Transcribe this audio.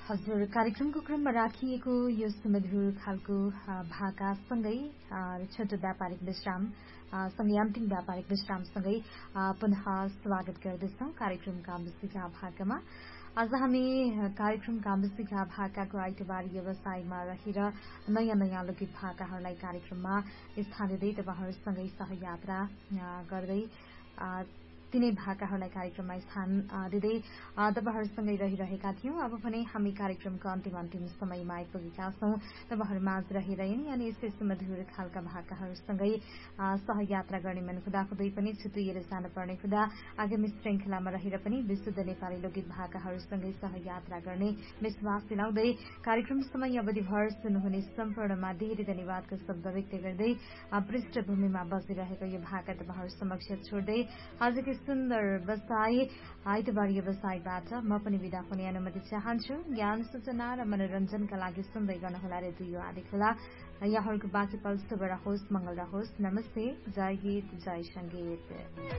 हजुर, कार्यक्रमको क्रममा राखिएको यो सुमधुर खालको भाकासँगै छोटो व्यापारिक विश्राम सँगै अन्तिम व्यापारिक विश्रामसँगै पुनः स्वागत गर्दछौं कार्यक्रम कामबिसीका भाकामा। आज हामी कार्यक्रम कामबिसीका भाकाको आइतबार व्यवसायमा रहेर नयाँ नयाँ लोकगीत भाकाहरूलाई कार्यक्रममा स्थान दिँदै तपाईहरूसँगै सहयात्रा गर्दै तिनै भाकाहरूलाई कार्यक्रममा स्थान दिँदै तपाईहरूसँगै रहिरहेका थियौं। अब भने हामी कार्यक्रमको अन्तिम समयमा आइपुगेका छौं। तपाईहरूमाझ रहेर अनि यस्तै सुमधुर खालका भाकाहरूसँगै सहयात्रा गर्ने मन हुँदाहुँदै पनि छुट्टिएर जानुपर्ने हुँदा आगामी श्रृंखलामा रहेर पनि विशुद्ध नेपाली लोकगीत भाकाहरूसँगै सहयात्रा गर्ने विश्वास दिलाउँदै कार्यक्रम समय अवधिभर सुन्नुहुने सम्पूर्णमा धेरै धन्यवादको शब्द व्यक्त गर्दै पृष्ठभूमिमा बजिरहेको यो भाका तपाईहरू समक्ष छोड्दै आजको सुन्दर बसाई आइतबार व्यवसायबाट म पनि विदा हुने अनुमति चाहन्छु। ज्ञान सूचना र मनोरञ्जनका लागि सुन्दै गर्नुहोला रेडियो आदि खोला। यहाँहरूको बाँकी पल शुभ रहोस्, मंगल रहोस्। नमस्ते, जय गीत, जय संगीत।